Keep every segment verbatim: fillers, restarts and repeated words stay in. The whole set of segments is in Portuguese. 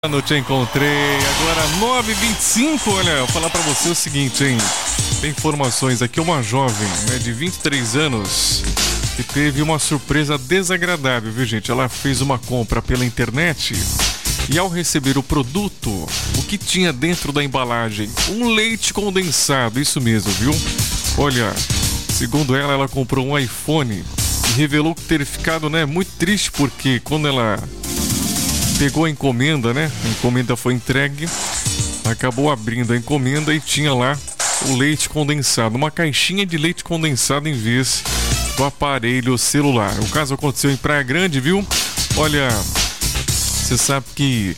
Eu te encontrei, agora nove e vinte e cinco, olha, eu vou falar pra você o seguinte, hein, tem informações aqui, uma jovem, né, de vinte e três anos, que teve uma surpresa desagradável, viu gente, ela fez uma compra pela internet e ao receber o produto, o que tinha dentro da embalagem? Um leite condensado, isso mesmo, viu? Olha, segundo ela, ela comprou um iPhone e revelou ter ficado, né, muito triste porque quando ela pegou a encomenda, né? A encomenda foi entregue, acabou abrindo a encomenda e tinha lá o leite condensado, uma caixinha de leite condensado em vez do aparelho celular. O caso aconteceu em Praia Grande, viu? Olha, você sabe que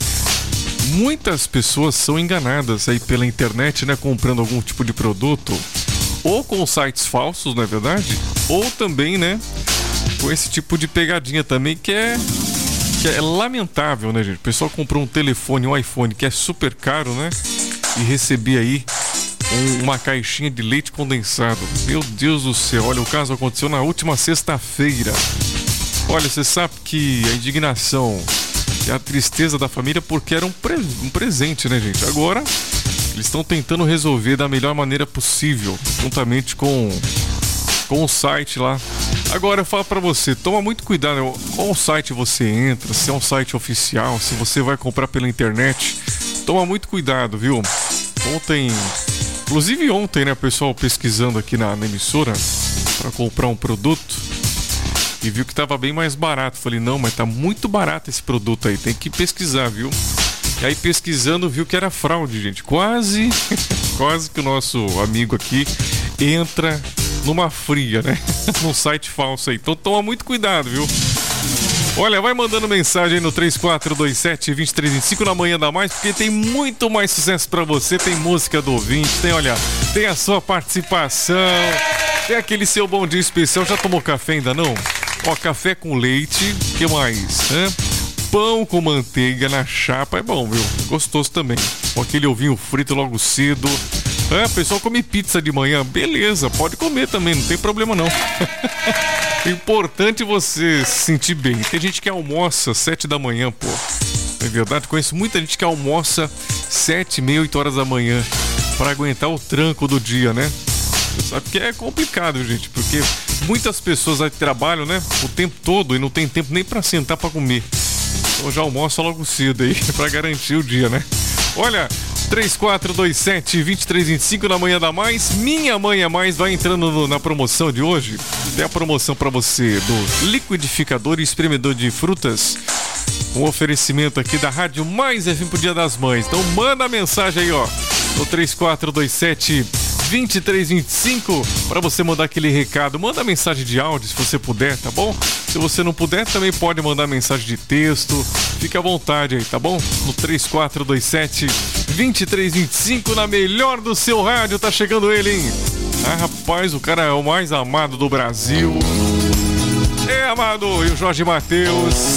muitas pessoas são enganadas aí pela internet, né? Comprando algum tipo de produto, ou com sites falsos, não é verdade? Ou também, né? Com esse tipo de pegadinha também que é... que é lamentável, né, gente? O pessoal comprou um telefone, um iPhone que é super caro, né? E recebia aí um, uma caixinha de leite condensado. Meu Deus do céu, olha, o caso aconteceu na última sexta-feira. Olha, você sabe que a indignação e a tristeza da família porque era um, pre- um presente, né, gente? Agora, eles estão tentando resolver da melhor maneira possível, juntamente com, com o site lá. Agora eu falo pra você, toma muito cuidado, né? Qual site você entra, se é um site oficial, se você vai comprar pela internet, toma muito cuidado, viu? Ontem, inclusive ontem, né, o pessoal pesquisando aqui na, na emissora pra comprar um produto e viu que tava bem mais barato. Falei, não, mas tá muito barato esse produto aí, tem que pesquisar, viu? E aí pesquisando viu que era fraude, gente. Quase, quase que o nosso amigo aqui entra numa fria, né? Num site falso aí. Então toma muito cuidado, viu? Olha, vai mandando mensagem aí no três quatro dois sete, dois três dois cinco na Manhã da Mais, porque tem muito mais sucesso pra você. Tem música do ouvinte, tem, olha, tem a sua participação, tem aquele seu bom dia especial. Já tomou café ainda não? Ó, café com leite, o que mais? Hã? Pão com manteiga na chapa, é bom, viu? Gostoso também. Com aquele ovinho frito logo cedo. É, o pessoal come pizza de manhã, beleza, pode comer também, não tem problema não. Importante você se sentir bem. Tem gente que almoça sete da manhã, pô. É verdade, conheço muita gente que almoça sete, meia, oito horas da manhã para aguentar o tranco do dia, né? Você sabe que é complicado, gente, porque muitas pessoas aí trabalham, né, o tempo todo e não tem tempo nem para sentar para comer. Então já almoça logo cedo aí para garantir o dia, né? Olha, três quatro dois sete, dois três dois cinco na Manhã da Mais. Minha Mãe é Mais vai entrando no, na promoção de hoje. Tem a promoção para você do liquidificador e espremedor de frutas. Um oferecimento aqui da Rádio Mais F M pro Dia das Mães. Então manda a mensagem aí, ó, no três quatro dois sete, dois três dois cinco para você mandar aquele recado. Manda mensagem de áudio se você puder, tá bom? Se você não puder, também pode mandar mensagem de texto. Fique à vontade aí, tá bom? No três quatro dois sete, dois três dois cinco na melhor do seu rádio. Tá chegando ele, hein? Ah, rapaz, o cara é o mais amado do Brasil. É, amado, e o Jorge Mateus.